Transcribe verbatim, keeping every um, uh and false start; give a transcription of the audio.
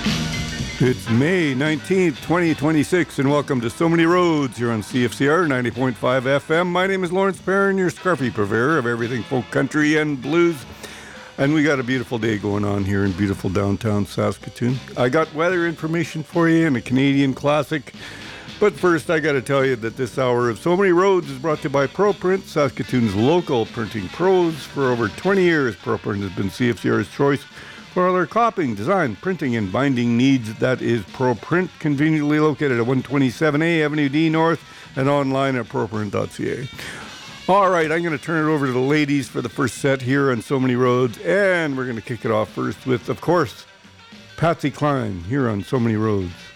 It's May nineteenth, twenty twenty-six, and welcome to So Many Roads here on C F C R ninety point five F M. My name is Lawrence Perrin, your scruffy purveyor of everything folk country and blues. And we got a beautiful day going on here in beautiful downtown Saskatoon. I got weather information for you and a Canadian classic. But first, I got to tell you that this hour of So Many Roads is brought to you by ProPrint, Saskatoon's local printing pros. For over twenty years, ProPrint has been C F C R's choice for all their copying, design, printing, and binding needs. That is ProPrint, conveniently located at one twenty-seven A Avenue D North and online at proprint dot c a. All right, I'm going to turn it over to the ladies for the first set here on So Many Roads, and we're going to kick it off first with, of course, Patsy Cline here on So Many Roads.